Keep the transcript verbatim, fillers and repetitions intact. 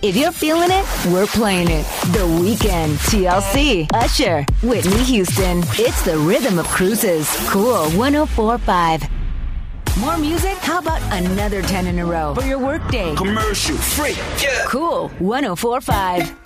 If you're feeling it, we're playing it. The Weeknd, T L C, Usher, Whitney Houston. It's the rhythm of cruises. Cool one oh four point five. More music? How about another ten in a row for your workday? Commercial free. Yeah. Cool one oh four point five.